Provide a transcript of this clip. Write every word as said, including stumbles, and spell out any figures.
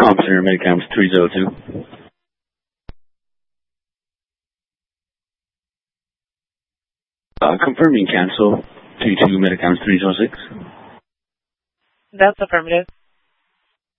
Comm Center, Medicams three zero two. Uh, confirming cancel two two Medicams three zero six. That's affirmative.